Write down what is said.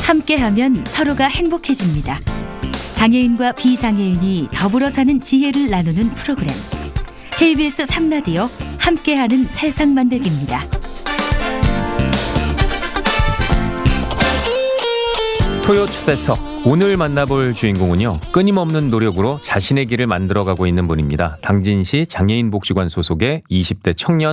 함께하면 서로가 행복해집니다. 장애인과 비장애인이 더불어 사는 지혜를 나누는 프로그램. KBS 3라디오 함께하는 세상 만들기입니다. 토요 초대석, 오늘 만나볼 주인공은요, 끊임없는 노력으로 자신의 길을 만들어가고 있는 분입니다. 당진시 장애인복지관 소속의 20대 청년